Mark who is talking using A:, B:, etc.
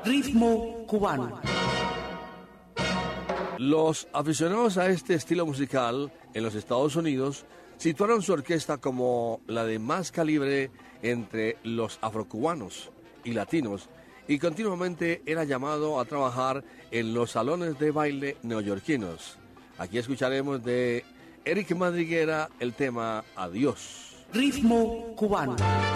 A: Ritmo cubano.
B: Los aficionados a este estilo musical en los Estados Unidos situaron su orquesta como la de más calibre entre los afrocubanos y latinos, y continuamente era llamado a trabajar en los salones de baile neoyorquinos. Aquí escucharemos de Eric Madriguera el tema Adiós.
A: Ritmo cubano.